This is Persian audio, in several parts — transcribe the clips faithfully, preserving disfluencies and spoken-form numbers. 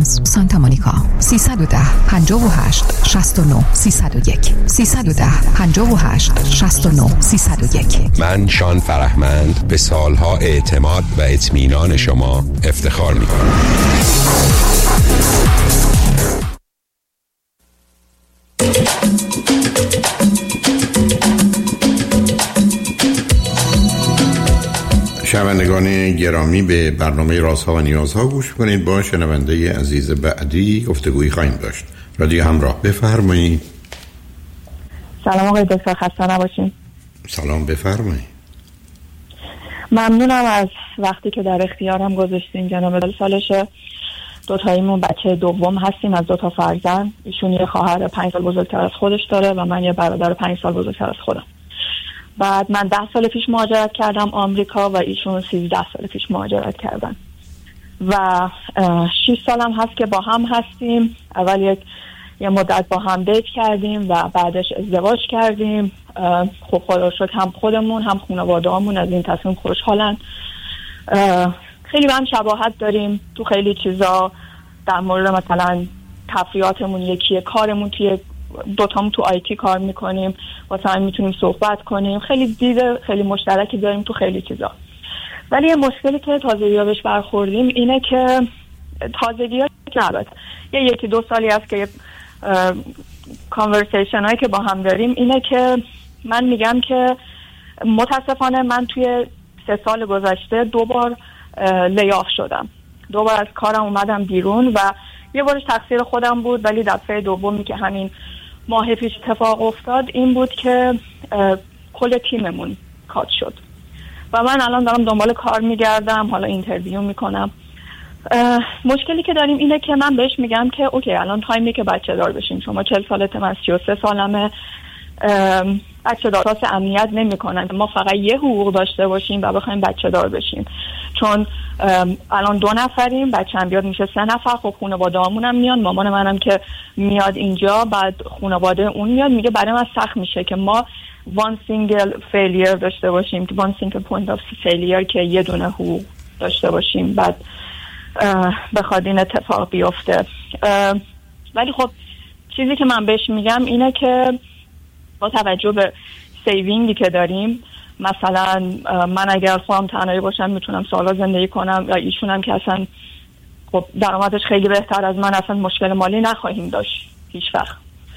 گارلندز سانتا مونیکا. سیصد و ده پنجاه و هشت شصت و نه سیصد و یک سیصد و ده پنجاه و هشت شصت و نه سیصد و یک. من شان فرهمند به سالها اعتماد و اطمینان شما افتخار می‌کنم. شنوندگان گرامی، به برنامه رازها و نیازها گوش کنید. با شنونده عزیز بعدی گفتگویی خواهیم داشت. رادیو همراه، بفرمایید. سلام آقای دکتر، خسته نباشین. سلام، بفرمایید. ممنونم از وقتی که در اختیارم گذاشتین جناب. سالشه، دو تاییمون بچه دوم هستیم از دو تا فرزند. ایشون یه خواهر پنج سال بزرگتر از خودش داره و من یه برادر پنج سال بزرگتر از خودم. بعد من ده سال پیش مهاجرت کردم آمریکا و ایشون سیزده سال پیش مهاجرت کردن و شش سال هم هست که با هم هستیم. اول یک یه مدت با هم دیت کردیم و بعدش ازدواج کردیم. خب خدا رو شکر هم خودمون هم خانواده‌مون از این تصمیم خوشحالن. خیلی با هم شباهت داریم تو خیلی چیزا. در مورد مثلا تفریحاتمون یکیه، کارمون توی دوتامون تو آیتی کار میکنیم، واسه هم میتونیم صحبت کنیم. خیلی دیده خیلی مشترکی داریم تو خیلی چیزا. ولی یه مشکلی که تازگی‌ها بهش برخوردیم اینه که تازگی‌ها نبود یه یکی دو سالی هست که کانورسیشن هایی که با هم داریم اینه که من میگم که متاسفانه من توی سه سال گذشته دو بار لیاف شدم، دو بار از کارم اومدم بیرون و یه بارش تقصیر خودم بود، ولی دفعه دومی که همین ماه پیش اتفاق افتاد این بود که کل تیممون کات شد و من الان دارم دنبال کار میگردم، حالا اینترویو میکنم. مشکلی که داریم اینه که من بهش میگم که اوکی الان تایمی که بچه دار بشیم، شما چهل سالته، من سی و سه سالمه، بچه دار واسه امنیت نمی کنن، ما فقط یه حقوق داشته باشیم و بخوایم بچه دار بشیم. چون الان دو نفریم، بچه هم بیاد میشه سه نفر. خب خانواده همون هم میان، مامان منم که میاد اینجا، بعد خانواده اون میاد. میگه برای من سخت میشه که ما وان سینگل فیلیر داشته باشیم، وان سینگل پوینت آف فیلیر که یه دونه حقوق داشته باشیم بعد بخواد این اتفاق بیفته. ولی خب چیزی که من بهش میگم اینه که با توجه به سیوینگی که داریم، مثلا من اگر خودم تنهایی باشم میتونم سالا زندگی کنم و ایشون هم که اصلا خب درآمدش خیلی بهتر از من، اصلا مشکل مالی نخواهیم داشت هیچ وقت.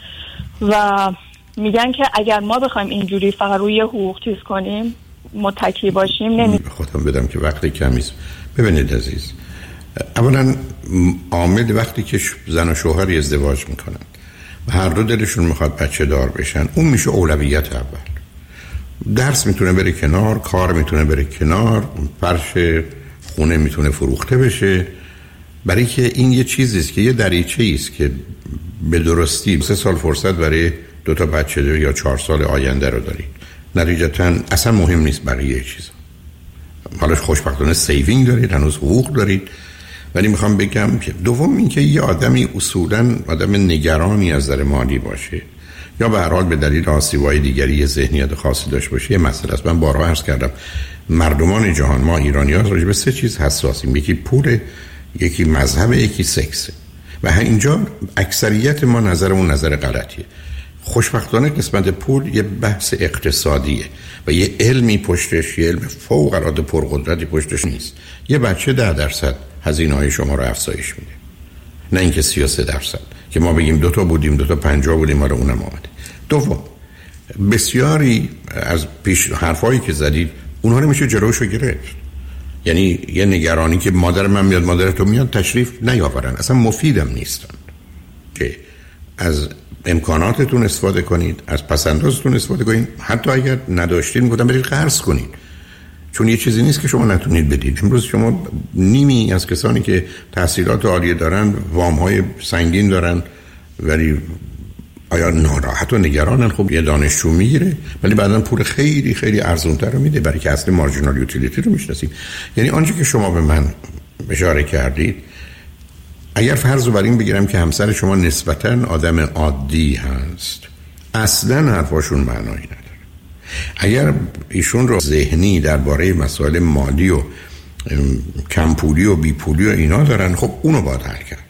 و میگن که اگر ما بخوایم اینجوری فقط روی حقوق چیز کنیم، متکی باشیم، نمی خودم بدم که وقتی کمیست. ببینید عزیز، اولا عامل وقتی که زن و شوهری ازدواج میکنن و هر دو دلشون میخواد بچه دار بشن، اون میشه اولویت اول. درس میتونه بره کنار، کار میتونه بره کنار، فرش خونه میتونه فروخته بشه، برای که این یه چیزیست که یه دریچه‌ای است که به درستی سه سال فرصت برای دو تا بچه دار یا چهار سال آینده رو دارید. نتیجتاً اصلا مهم نیست بقیه چیزا. حالا خوشبختانه سیوینگ دارید، هنوز حقوق دارید. ولی میخوام بگم که دوم این که یه آدمی اصولاً آدم نگرانی از نظر مالی باشه یا به هر حال به دلیل آسیب‌های دیگری یه ذهنیت خاصی داشته باشه، یه مسئله است. من بارها عرض کردم مردمان جهان، ما ایرانی‌ها راجع به سه چیز حساسیم: یکی پول، یکی مذهب، یکی سکس. و اینجا اکثریت ما نظرمون نظر غلطیه. خوشبختانه قسمت پول یه بحث اقتصادیه و یه علمی پشتش، یه علم فوق‌العاده پرقدرتی پشتش نیست. یه بچه ده درصد هزینه‌های شما رو افزایش میده، نه اینکه سی و سه درصد که ما بگیم دو تا بودیم، دو تا پنجاه بودیم، حالا اونم آمده. دوم، بسیاری از پیش حرفایی که زدید اونها رو میشه جلوشو گرفت. یعنی یه نگرانی که مادر من میاد، مادر تو میاد، تشریف نیاورن، اصلا مفیدم نیستن. که از امکاناتتون استفاده کنید، از پسندازتون استفاده کنید، حتی اگر نداشتین گفتم برید قرض کنید، چون یه چیزی نیست که شما نتونید بدید. امروز شما نیمی از کسانی که تحصیلات عالیه دارن وام‌های سنگین دارن، ولی آیا ناراحت و نگرانن؟ خب یه دانشجو میگیره ولی بعداً پول خیلی خیلی ارزان‌تر رو میده، برای که اصل مارجینال یوتیلیتی رو میشناسید. یعنی آنچه که شما به من اشاره کردید، اگر فرض رو بر این بگیرم که همسر شما نسبتاً آدم عادی هست، اصلاً حرفاشون معنایی نداره. اگر ایشون رو ذهنی درباره مسائل مالی و کم پولی و بی پولی و اینا دارن، خب اونو باید حل کرد.